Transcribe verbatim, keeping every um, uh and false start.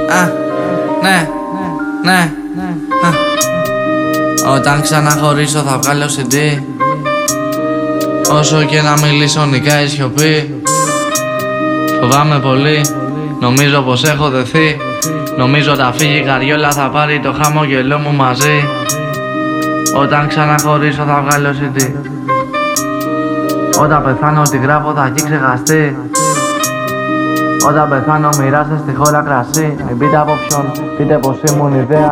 Α, ναι, ναι, α. Όταν ξαναχωρήσω θα βγάλω σι ντι. Όσο και να μιλήσω νικάει η σιωπή. Φοβάμαι πολύ, νομίζω πως έχω δεθεί. Νομίζω θα φύγει η καριόλα, θα πάρει το χαμόγελό μου μαζί. Όταν ξαναχωρήσω θα βγάλω σι ντι. Όταν πεθάνω ό,τι γράφω θα έχει ξεχαστεί. Όταν πεθάνω μοιράστε στη χώρα κρασί. Μην πείτε από ποιον, πείτε πως ήμουν ιδέα.